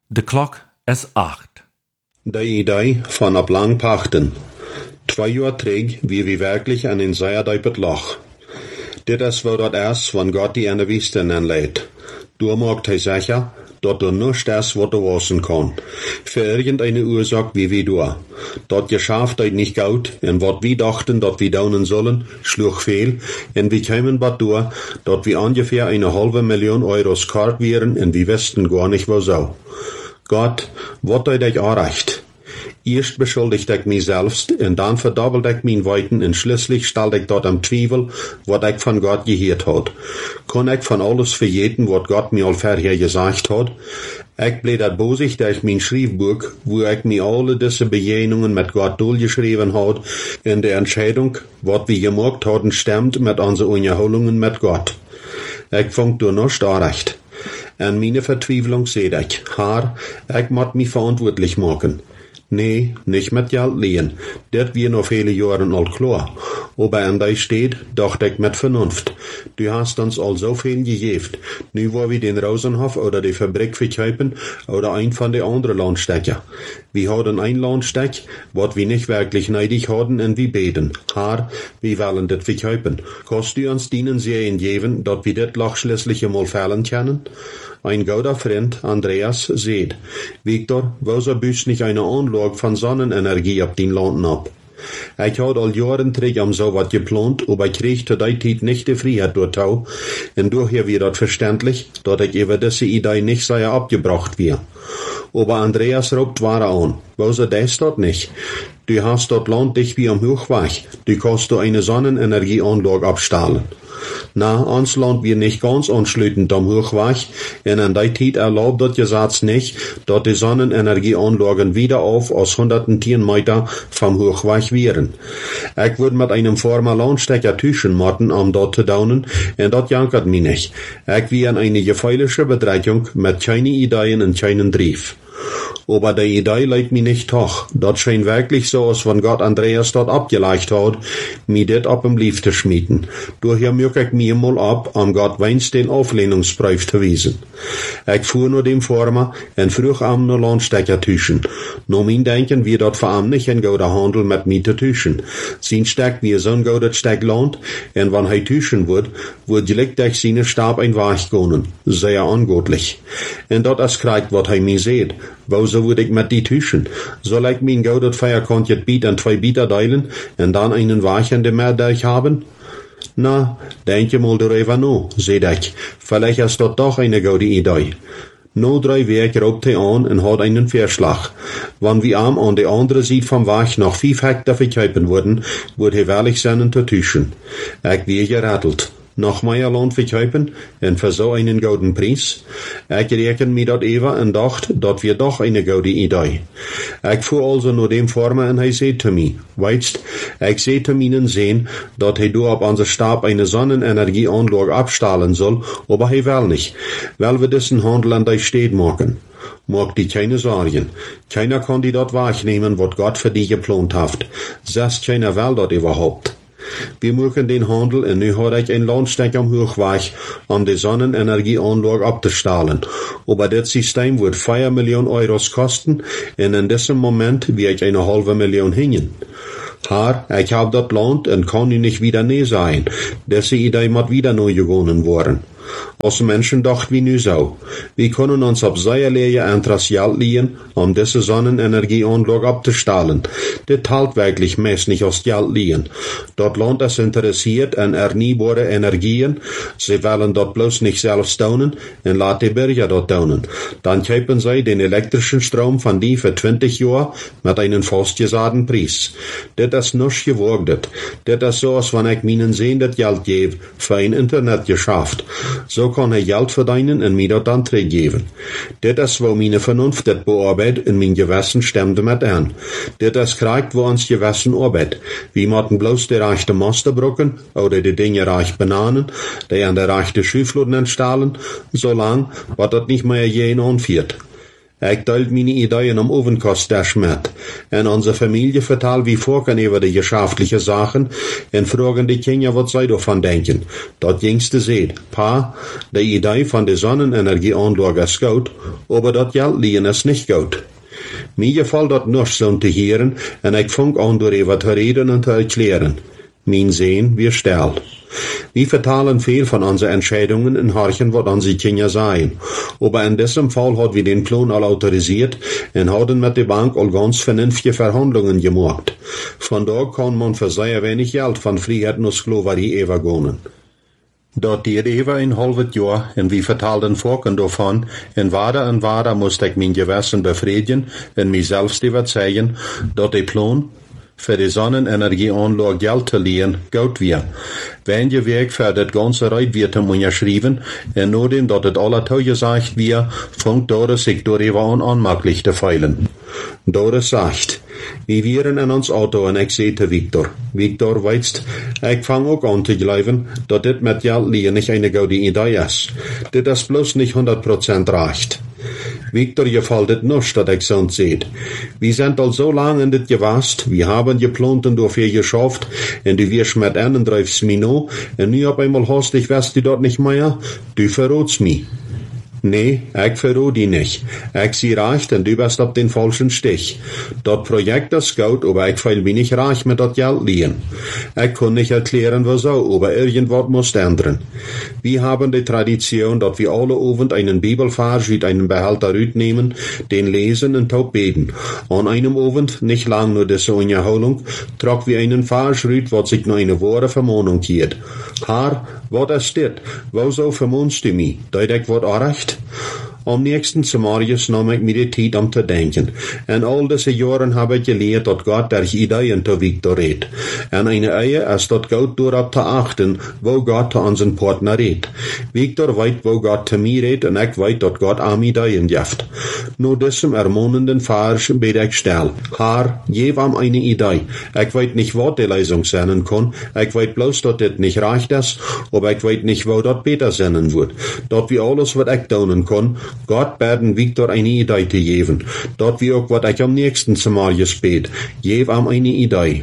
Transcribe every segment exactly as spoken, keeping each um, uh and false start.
De klok is acht. De idee van op lang pachten. Twee jaar terug wie we wirklich an den Seerdeipet Loch. Dit is wo dat is, wann Gott die an de Wüsten anleidt. Du maakt hij sicher, dat du nichts is wat du wissen kann. Für irgendeine Ursache wie wir du. Dat geschafft hij nicht gut, en wat wir dachten, dat wir daunen sollen, schlug fehl, en wir kämen bad durch, dat wir ungefähr eine halbe Million Euros kart wären, en wir wussten gar nicht wo so. Gott, wat hij dich anrecht? Erst beschuldigt ich mich selbst, und dann verdoppelt ich mein Weiten, und schließlich stellt ich dort am Zweifel, wat ich von Gott gehört hat. Kann ich von alles verjeten, wat Gott mir all vorher gesagt hat? Ich bleib dat bosig, da ich mein Schriftbuch, wo ich mir alle diese Begegnungen mit Gott durchgeschrieben hat, in der Entscheidung, wat wir gemacht hatten, stimmt mit unseren Unterholungen mit Gott. Ich fang du nicht anrecht. An meine Verzweiflung seh ich, Herr, ich muss mich verantwortlich machen. Nee, nicht mit Geld lehen. Das wir noch viele Jahre alt klar. Aber an dir steht, dacht ich mit Vernunft. Du hast uns all so viel gegeben. Nu wo wir den Rosenhof oder die Fabrik verkaufen oder ein von den anderen Landstecker. Wir haben ein Landsteck, was wir nicht wirklich neidig haben und wir beten. Herr, wir wollen das verkaufen. Kannst du uns dienen sehen geben, dass wir das Loch schließlich einmal fällen können? Ein guter Freund, Andreas, seht, Victor, wieso büßt nicht eine Anlage von Sonnenenergie auf den Land ab? Ich had al jaren terug am so wat geplant, aber ich krieg zu der Zeit nicht die Freiheit dort auch. Und daher wird das verständlich, dass ich über diese Idee nicht sehr abgebracht wird. Aber Andreas raubt Ware an. Wieso das dort nicht? Du hast dort Land dich wie am Hochweg. Du kannst du eine Sonnenenergieanlage abstahlen. Na, ons Land wir nicht ganz anschließend am Hochweg, und an der Zeit erlaubt das Gesetz nicht, dass die Sonnenenergieanlagen wieder auf aus hundertzehn Meter vom Hochweg wären. Ich würde mit einem former Landstecker Tüchen machen, um dort zu daunen, und das jankert mich nicht. Ich wäre eine gefährliche Bedrohung mit keine Ideen und keinen Drief. Aber die Idee leidt mir nicht doch. Das scheint wirklich so, als wenn Gott Andreas dort abgelegt hat, mir das ab im Lief zu schmieden. Daher möchte ich mir mal ab, um Gott weinst den Auflehnungsbrief zu wiesen. Ich fuhr nur dem Former und früh am nur Landstecker tüchen. Nur mein Denken wird dort vor allem nicht ein guter Handel mit mir zu tüchen. Sein Steck wie so ein guter Steck Land, und wenn er tüchen wird, wird direkt durch seine Stab ein Weich gehen. Sehr angeblich. Und dort ist kreigt, was er mir sieht. Wieso würde ich mit die tüchen? Soll ich mein gaudet Feierkontje Biet an zwei Bieter teilen und dann einen weichenden Mehrdeich haben? Na, denke mal darüber nach, seht ich. Vielleicht ist das doch eine gute Idee. No drei Werk raubt er an und hat einen Vorschlag. Wenn wir am an der anderen Seite vom Weg noch fünf Hektar verkaufen würden, würde er wirklich sein zu tüchen. Ich wäre gerätelt. Noch mehr Land verkaufen und für so einen guten Preis. Ich rechne mir dat even und dacht, dat wir doch eine gute Idee. Ich fuhr also nur dem Former und er sagt zu mir, weißt, ich seh zu ihnen sehen, dat er du ab unser Stab eine Sonnenenergieanlage abstahlen soll, aber er will nicht, weil wir diesen Handel an der Stadt machen. Mag die keine Sorgen. Keiner kann die dort wahrnehmen, wat Gott für die geplant hat. Selbst keiner will dort überhaupt. Wir mögen den Handel und nu habe ich ein Landsteck am Hochweg, um die Sonnenenergieanlage abzustahlen. Aber das System wird vier Millionen Euros kosten und in diesem Moment wird ich eine halbe Million hängen. Herr, ich hab das Land und kann ihn nicht wieder nie sein. Diese Idee muss wieder neu gewonnen worden. Als Menschen dachten wir nu so. Wir können uns auf säuerliche Interesse liehen, um diese Sonnenenergieanlage abzustahlen. Das halt wirklich meist nicht aus Geld liehen. Dort Land ist interessiert an erneuerbare Energien. Sie wollen dort bloß nicht selbst daunen und lassen die Bürger dort daunen. Dann kaufen sie den elektrischen Strom von die für zwanzig Jahre mit einem festgesetzten Preis. Das ist nicht geworden. Das ist so, als wenn ich meinen Sehen das Geld gebe für ein Internetgeschäft. So kann er Geld verdienen und mir das dann zurückgeben. Das ist, wo meine Vernunft das bearbeitet und mein Gewissen stimmt damit an. Das ist kriegt, wo uns Gewissen arbeitet. Wir müssen bloß die rechte Master brücken oder die Dinge reich benanen, die an der rechte Schüfluten entstahlen, solange, was das nicht mehr jeden anführt. Ik deilt meine Ideen am Ovenkost der Schmidt. En onze Familie vertelt wie vorken über die geschäftliche Sachen en fragen die Kinder, wat zij davon denken. Dat jüngste seht, pa, die Idee von der Sonnenenergieanlage ist gut, aber dat Geld liegen ist nicht gut. Mir gefällt dat nicht so zu hören en ik fang an darüber zu reden und zu erklären. Mein Sehen, wir still. Wir vertalen viel von unseren Entscheidungen und horchen, was unsere Kinder sagen. Aber in diesem Fall hat wir den Plan all autorisiert und haben mit der Bank all ganz vernünftige Verhandlungen gemacht. Von da kann man für sehr wenig Geld von Freiheit und Sklaverei übergehen. Dat dier even een half jaar en wie vertaalden volken daarvan en waarder en waarder moest ik mijn gewissen bevredigen en mijzelf überzeugen dat de plan für die Sonnenenergieanlage Geld zu lehen gut wird. Wenn je Weg für das ganze Reit wird unterschrieben und nachdem dat het alle zugesagt wird, fängt Doris sich darüber an unmöglich zu feilen. Doris sagt, wir wären in ons Auto en ik zei te Victor, Victor, weißt, ik fang ook an te geloven dat dit met Geld lehen nicht eine gute Idee ist. Dit is bloß nicht hundert Prozent recht. Victor, gefällt het nicht, dat ik so seht. Wir sind al so lang in dit gewast, wir haben geplant und dafür geschafft, und du wirst mit einen dreifst mich noch, und nu auf einmal hast ich weißt du dort nicht mehr, du verrotst mich. Nee, ik verrot die nicht. Ik zie recht und du bist auf den falschen Stich. Dat Projekt ist gut, aber ich feil mich nicht reich mit dat Geld liehen. Ich kann nicht erklären, wieso, aber irgendwas muss ändern. Wir haben die Tradition, dass wir alle Abend einen Bibelvers mit einem Behälter nehmen, den lesen und taub beten. An einem Abend, nicht lang nur diese Unterholung, trag wir einen Vers rüt, was sich nur eine wahre Vermahnung hielt. Herr, was ist dit? Wieso vermahnst du mich? Deut ich wat recht? Am nächsten Samarius nahm ich mir die Zeit, um zu denken. In all diese Jahren habe ich gelehrt, dass Gott durch Ideen zu Victor redet. Und eine Ehe ist dort Gott darauf zu achten, wo Gott zu unseren Partner redet. Victor weiß, wo Gott zu mir redet, und ich weiß, dass Gott am Ideen gibt. Nur diesem ermahnenden Vers bete ich still. Herr, gib ihm eine Idee. Ich weiß nicht, was die Lösung sein kann. Ich weiß bloß, dass das nicht reicht ist, aber ich weiß nicht, wo das besser sein wird. Dass wir alles, was ich tun kann, Gott beten Victor eine Idee zu geben. Dort wie auch, was ich am nächsten Mal gespät. Gib ihm eine Idee.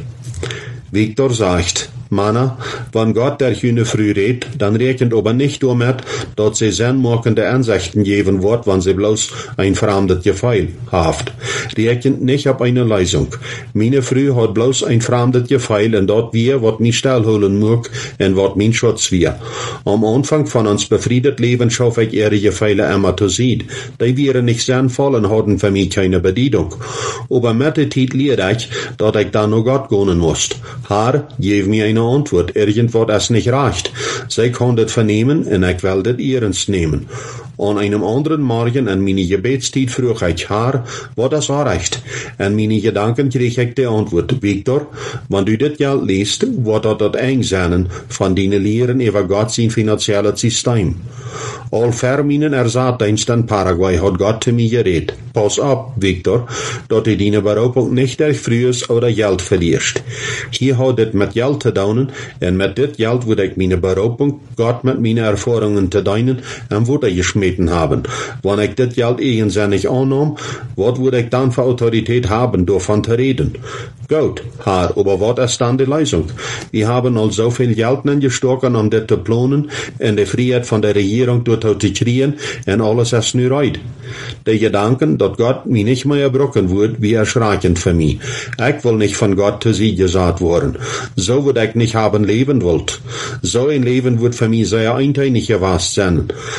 Victor sagt, Manna, wenn Gott der Hühne früh redet, dann rechnet aber nicht damit, dass sie sinnmachende Ansichten geben wird, wenn sie bloß ein fremdes Gefühl haft. Rechnet nicht auf eine Lösung. Meine Früh hat bloß ein fremdes Gefühl und dort wir, wat mich stillholen mag und wat mein Schutz wir. Am Anfang von uns befriedet Leben schaffe ich ihre Gefühle immer zu sehen. Die wären nicht sinnvoll und hatten für mich keine Bedienung. Aber mit der Zeit lehre ich, dass ich dann noch Gott gehen muss. Herr, gib mir eine Antwort, irgendwas ist nicht recht. Sie kann das vernehmen und ich will das ernst nehmen. An einem anderen Morgen in meine Gebetszeit frug ich, Herr, was ist recht? In meine Gedanken krieg ich die Antwort, Victor, wenn du das Geld liest, wird das eng sein von deinen Lehren über Gott sein finanzielles System. Al ver meinen Ersatzdienst in Paraguay hat Gott zu mir geredet. Pass auf, Victor, dass du deine Berufung nicht durch frühes oder Geld verlierst. Hier hat es mit Geld zu tun, und mit dit Geld würde ich meine Berufung Gott mit meinen Erfahrungen zu dienen und würde geschmeten haben. Wenn ich dit Geld irgendwann nicht annahm, was würde ich dann für Autorität haben, davon zu reden? Gut, Herr, aber was ist dann die Lösung? Wir haben all so viel Geld gestochen, um das zu planen, und die Freiheit von der Regierung dort zu kriegen, und alles ist nur right. Die Gedanken, dass Gott mich nicht mehr erbrochen wird, wie erschreckend für mich. Ich will nicht von Gott zu sie gesagt worden. So würde ich nicht haben leben wollt. So ein Leben wird für mich sehr einteilig gewesen sein.